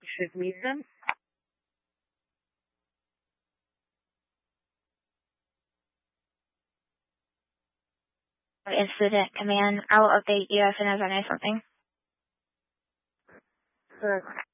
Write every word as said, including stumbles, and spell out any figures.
should meet them. Incident command. I will update you as soon as I know something. Sure.